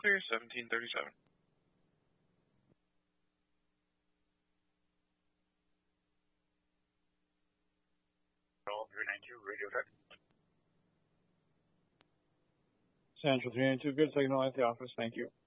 clear, 1737. All 392, radio check. Central 392, good signal at the office, thank you.